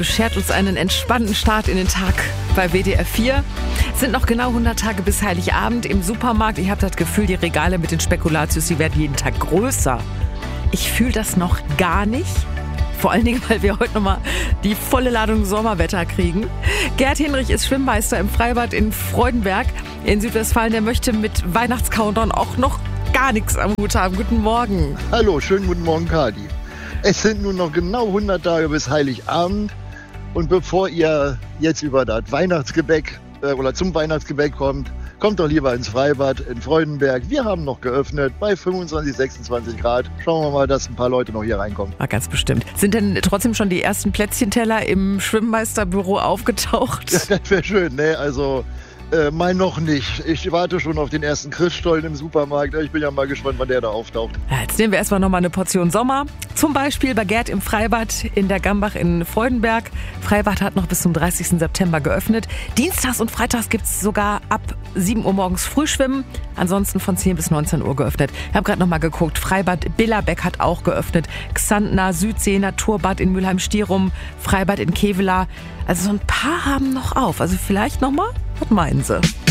Beschert uns einen entspannten Start in den Tag bei WDR 4. Es sind noch genau 100 Tage bis Heiligabend im Supermarkt. Ich habe das Gefühl, die Regale mit den Spekulatius, die werden jeden Tag größer. Ich fühle das noch gar nicht. Vor allen Dingen, weil wir heute nochmal die volle Ladung Sommerwetter kriegen. Gerd Hinrich ist Schwimmmeister im Freibad in Freudenberg in Südwestfalen. Der möchte mit Weihnachtscountdown auch noch gar nichts am Hut haben. Guten Morgen. Hallo, schönen guten Morgen, Kadi. Es sind nun noch genau 100 Tage bis Heiligabend. Und bevor ihr jetzt über das Weihnachtsgebäck oder zum Weihnachtsgebäck kommt doch lieber ins Freibad in Freudenberg. Wir haben noch geöffnet bei 25, 26 Grad. Schauen wir mal, dass ein paar Leute noch hier reinkommen. Ganz bestimmt. Sind denn trotzdem schon die ersten Plätzchenteller im Schwimmmeisterbüro aufgetaucht? Ja, das wäre schön, ne? Also mal noch nicht. Ich warte schon auf den ersten Christstollen im Supermarkt. Ich bin ja mal gespannt, wann der da auftaucht. Ja, jetzt nehmen wir erstmal nochmal eine Portion Sommer. Zum Beispiel bei Gerd im Freibad in der Gambach in Freudenberg. Freibad hat noch bis zum 30. September geöffnet. Dienstags und Freitags gibt es sogar ab 7 Uhr morgens Frühschwimmen. Ansonsten von 10 bis 19 Uhr geöffnet. Ich habe gerade nochmal geguckt. Freibad Billerbeck hat auch geöffnet. Xantner, Südsee, Naturbad in Mülheim-Stierum, Freibad in Kevela. Also so ein paar haben noch auf. Also vielleicht nochmal? Was meinen Sie?